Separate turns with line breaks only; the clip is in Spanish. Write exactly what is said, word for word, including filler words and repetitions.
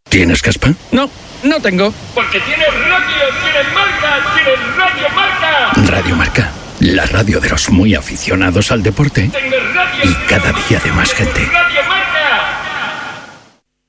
¿Tienes caspa?
No, no tengo.
Porque tienes radio, tienes marca, tienes Radio Marca.
Radio Marca, la radio de los muy aficionados al deporte
Tengo radio
y cada día de más gente.
Radio